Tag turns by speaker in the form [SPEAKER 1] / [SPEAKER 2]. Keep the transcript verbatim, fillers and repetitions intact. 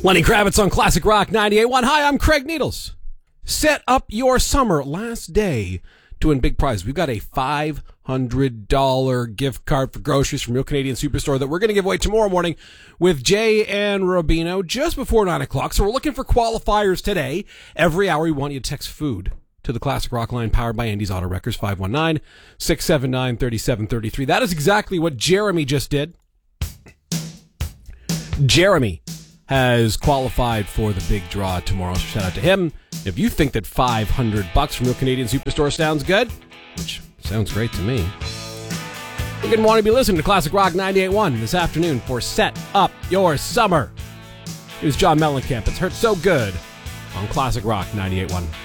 [SPEAKER 1] Lenny Kravitz on Classic Rock ninety-eight point one. Hi, I'm Craig Needles. Set up your summer. Last day to win big prize. We've got a five hundred dollars gift card for groceries from Real Canadian Superstore that we're going to give away tomorrow morning with Jay and Rubino just before nine o'clock. So we're looking for qualifiers today. Every hour we want you to text food to the Classic Rock line powered by Andy's Auto Wreckers, five one nine, six seven nine, three seven three three. That is exactly what Jeremy just did. Jeremy has qualified for the big draw tomorrow, so shout out to him. If you think that five hundred bucks from Real Canadian Superstore sounds good, which sounds great to me, you're going to want to be listening to Classic Rock ninety-eight point one this afternoon for Set Up Your Summer. It was John Mellencamp. It's Hurt So Good on Classic Rock ninety-eight point one.